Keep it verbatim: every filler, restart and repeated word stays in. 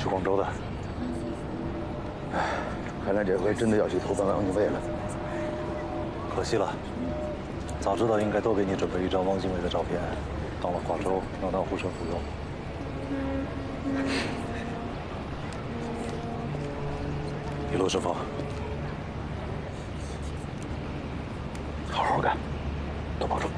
去广州的。哎，看来这回真的要去投奔汪精卫了。可惜了，早知道应该多给你准备一张汪精卫的照片，到了广州能当护身符用。一路顺风，好好干，多保重。